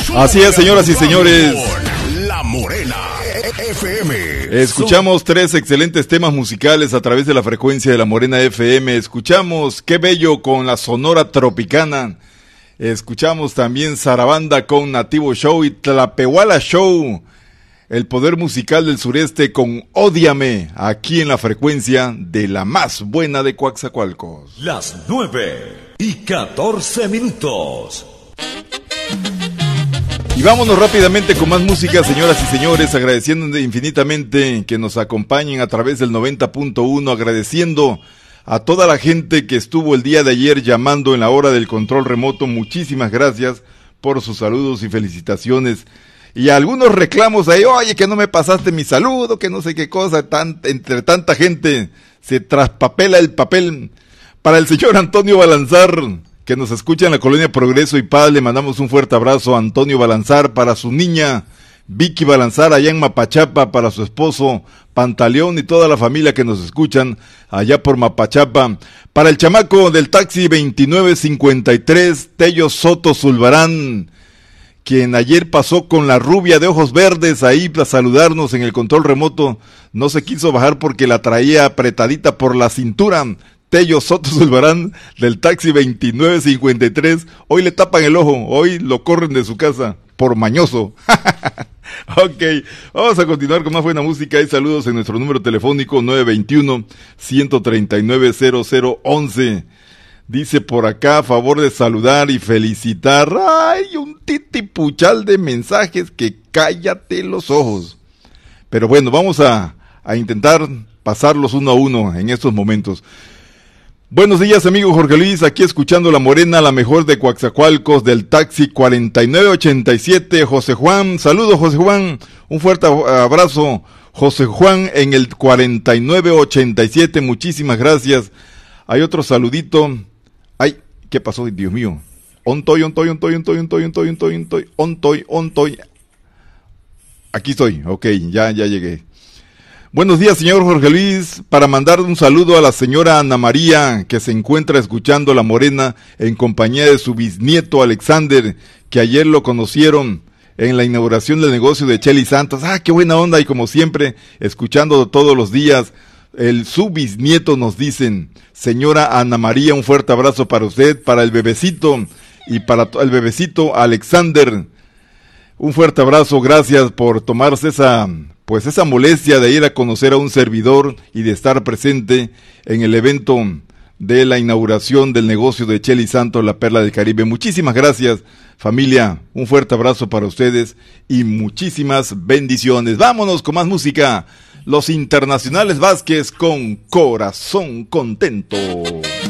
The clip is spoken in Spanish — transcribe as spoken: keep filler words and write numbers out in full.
Así es, señoras y señores. La Morena F M. Escuchamos tres excelentes temas musicales a través de la frecuencia de la Morena F M. Escuchamos Qué Bello con la Sonora Tropicana. Escuchamos también Zarabanda con Nativo Show y Tlapehuala Show. El poder musical del sureste con Ódiame, aquí en la frecuencia de la más buena de Coatzacoalcos. Las nueve y catorce minutos. Y vámonos rápidamente con más música, señoras y señores, agradeciendo infinitamente que nos acompañen a través del noventa punto uno, agradeciendo a toda la gente que estuvo el día de ayer llamando en la hora del control remoto. Muchísimas gracias por sus saludos y felicitaciones. Y algunos reclamos ahí, oye, que no me pasaste mi saludo, que no sé qué cosa, tan, entre tanta gente se traspapela el papel. Para el señor Antonio Balanzar, que nos escucha en la colonia Progreso y Paz, le mandamos un fuerte abrazo a Antonio Balanzar, para su niña Vicky Balanzar allá en Mapachapa, para su esposo Pantaleón y toda la familia que nos escuchan allá por Mapachapa. Para el chamaco del taxi veintinueve cincuenta y tres, Tello Soto Zulbarán, quien ayer pasó con la rubia de ojos verdes ahí para saludarnos en el control remoto, no se quiso bajar porque la traía apretadita por la cintura. Tello Soto Zulbarán del taxi veintinueve cincuenta y tres, hoy le tapan el ojo, hoy lo corren de su casa por mañoso. Ok, vamos a continuar con más buena música y saludos en nuestro número telefónico nueve dos uno, uno tres nueve, cero cero once. Dice por acá, a favor de saludar y felicitar. ¡Ay, un titipuchal de mensajes que cállate los ojos! Pero bueno, vamos a, a intentar pasarlos uno a uno en estos momentos. Buenos días, amigo Jorge Luis, aquí escuchando La Morena, la mejor de Coatzacoalcos, del taxi cuarenta y nueve ochenta y siete, José Juan. Saludos, José Juan, un fuerte abrazo, José Juan, en el cuarenta y nueve ochenta y siete, muchísimas gracias. Hay otro saludito. Ay, ¿qué pasó? Dios mío. Ontoy, ontoy, ontoy, ontoy, ontoy, ontoy, ontoy, ontoy, ontoy, ontoy. Aquí estoy, ok, ya, ya llegué. Buenos días, señor Jorge Luis, para mandar un saludo a la señora Ana María, que se encuentra escuchando La Morena en compañía de su bisnieto Alexander, que ayer lo conocieron en la inauguración del negocio de Chely Santos. Ah, qué buena onda, y como siempre, escuchando todos los días. El su bisnieto nos dicen, señora Ana María, un fuerte abrazo para usted, para el bebecito y para el bebecito Alexander. Un fuerte abrazo, gracias por tomarse esa, pues esa molestia de ir a conocer a un servidor y de estar presente en el evento de la inauguración del negocio de Chely Santos, la Perla del Caribe. Muchísimas gracias, familia, un fuerte abrazo para ustedes y muchísimas bendiciones. Vámonos con más música. Los Internacionales Vázquez con Corazón Contento.